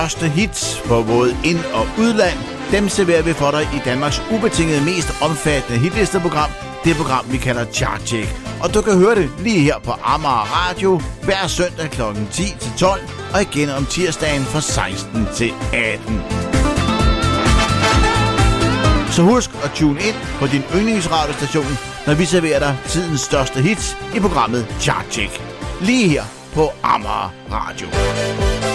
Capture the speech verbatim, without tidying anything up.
største hits på både ind- og udland. Dem serverer vi for dig i Danmarks ubetinget mest omfattende hitlisteprogram. Det program, vi kalder Chartcheck. Og du kan høre det lige her på Amager Radio hver søndag klokken ti til tolv og igen om tirsdagen fra seksten til atten. Så husk at tune ind på din yndlingsradiostation, når vi serverer dig tidens største hits i programmet Chartcheck. Lige her på Amager Radio.